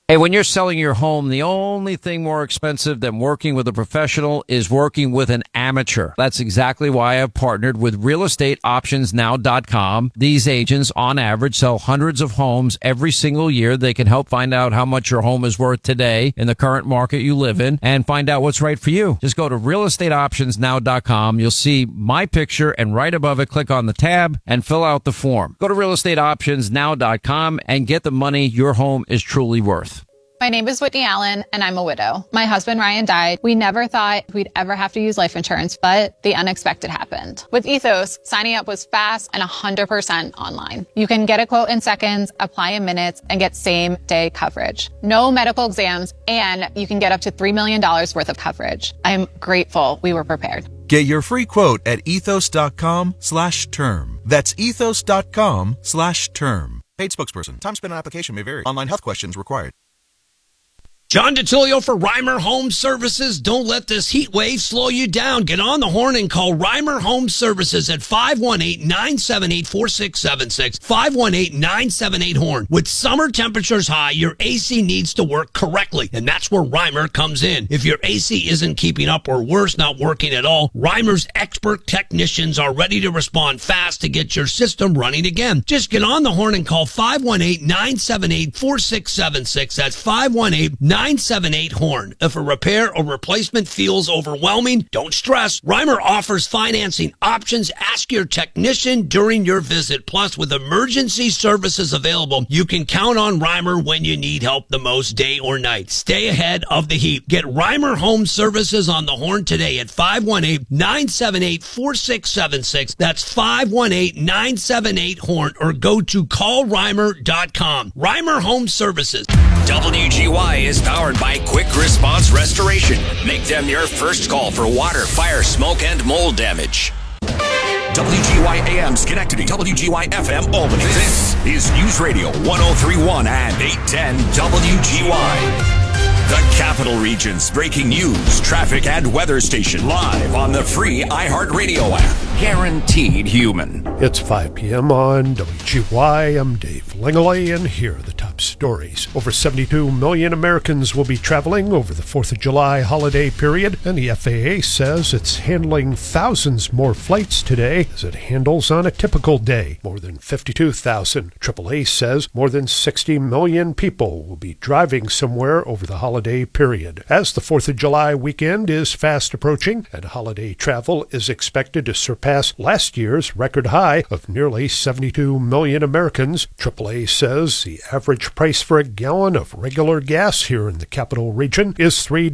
Hey, when you're selling your home, the only thing more expensive than working with a professional is working with an amateur. That's exactly why I've partnered with realestateoptionsnow.com. These agents, on average, sell hundreds of homes every single year. They can help find out how much your home is worth today in the current market you live in and find out what's right for you. Just go to realestateoptionsnow.com. You'll see my picture, and right above it, click on the tab and fill out the form. Go to realestateoptionsnow.com and get the money your home is truly worth. My name is Whitney Allen, and I'm a widow. My husband, Ryan, died. We never thought we'd ever have to use life insurance, but the unexpected happened. With Ethos, signing up was fast and 100% online. You can get a quote in seconds, apply in minutes, and get same-day coverage. No medical exams, and you can get up to $3 million worth of coverage. I'm grateful we were prepared. Get your free quote at ethos.com/term. That's ethos.com/term. Paid spokesperson. Time spent on application may vary. Online health questions required. John DiTullio for Reimer Home Services. Don't let this heat wave slow you down. Get on the horn and call Reimer Home Services at 518-978-4676. 518-978-HORN. With summer temperatures high, your AC needs to work correctly, and that's where Reimer comes in. If your AC isn't keeping up or worse, not working at all, Reimer's expert technicians are ready to respond fast to get your system running again. Just get on the horn and call 518-978-4676. That's 518-978-HORN. If a repair or replacement feels overwhelming, don't stress. Reimer offers financing options. Ask your technician during your visit. Plus, with emergency services available, you can count on Reimer when you need help the most, day or night. Stay ahead of the heat. Get Reimer Home Services on the horn today at 518-978-4676. That's 518-978-HORN, or go to callreimer.com. Reimer Home Services. WGY is powered by Quick Response Restoration. Make them your first call for water, fire, smoke, and mold damage. WGY AM Schenectady, WGY FM Albany. This is News Radio 1031 and 810 WGY. The Capital Region's breaking news, traffic, and weather station live on the free iHeartRadio app. Guaranteed human. It's 5 p.m. on WGY. I'm Dave Langley, and here are the top stories. Over 72 million Americans will be traveling over the 4th of July holiday period, and the FAA says it's handling thousands more flights today as it handles on a typical day. More than 52,000. AAA says more than 60 million people will be driving somewhere over the holiday period. As the 4th of July weekend is fast approaching, and holiday travel is expected to surpass last year's record high of nearly 72 million Americans. AAA says the average price for a gallon of regular gas here in the Capital Region is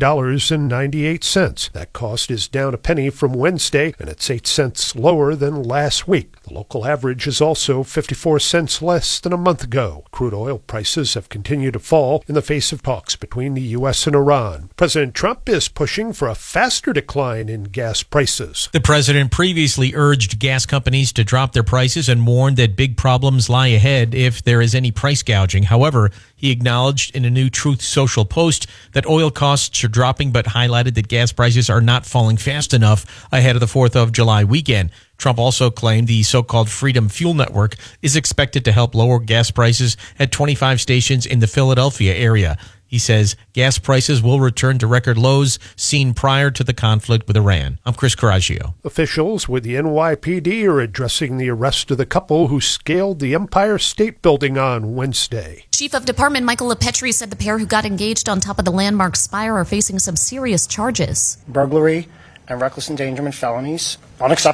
$3.98. That cost is down a penny from Wednesday, and it's 8 cents lower than last week. The local average is also 54 cents less than a month ago. Crude oil prices have continued to fall in the face of talks between the U.S. and Iran. President Trump is pushing for a faster decline in gas prices. The president previously urged gas companies to drop their prices and warned that big problems lie ahead if there is any price gouging. However, he acknowledged in a new Truth Social post that oil costs are dropping, but highlighted that gas prices are not falling fast enough ahead of the 4th of July weekend. Trump also claimed the so-called Freedom Fuel Network is expected to help lower gas prices at 25 stations in the Philadelphia area. He says gas prices will return to record lows seen prior to the conflict with Iran. I'm Chris Coraggio. Officials with the NYPD are addressing the arrest of the couple who scaled the Empire State Building on Wednesday. Chief of Department Michael LaPetri said the pair who got engaged on top of the landmark spire are facing some serious charges. Burglary and reckless endangerment felonies. Unacceptable.